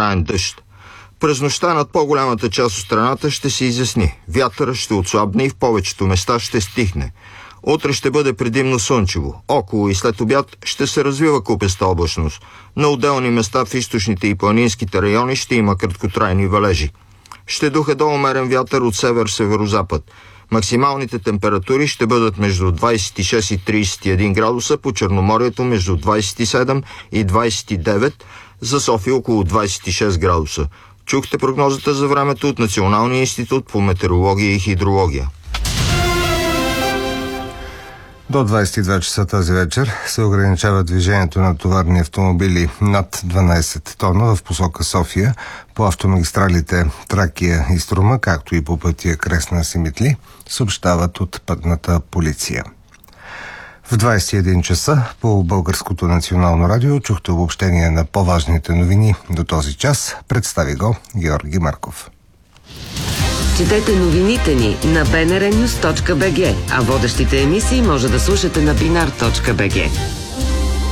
траен дъжд. През нощта над по-голямата част от страната ще се изясни. Вятърът ще отслабне и в повечето места ще стихне. Утре ще бъде предимно слънчево. Около и след обяд ще се развива купеста облачност. На отделни места в източните и планинските райони ще има краткотрайни валежи. Ще духа до умерен вятър от север-северозапад. Максималните температури ще бъдат между 26 и 31 градуса, по Черноморието между 27 и 29, за София около 26 градуса. Чухте прогнозата за времето от Националния институт по метеорология и хидрология. До 22 часа тази вечер се ограничава движението на товарни автомобили над 12 тона в посока София по автомагистралите Тракия и Струма, както и по пътя Кресна Симитли, съобщават от пътната полиция. В 21 часа по Българското национално радио чухте обобщение на по-важните новини до този час. Представи го Георги Марков. Четете новините ни на bnrnews.bg, а водещите емисии може да слушате на binar.bg.